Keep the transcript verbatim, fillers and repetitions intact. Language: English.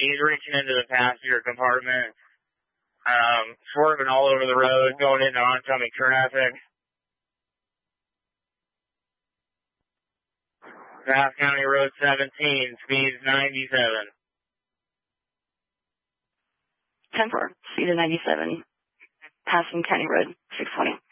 He's reaching into the passenger compartment, um, swerving all over the road, going into oncoming traffic. Bath County Road seventeen, speed ninety-seven. ten four, speed of ninety-seven, passing County Road six twenty.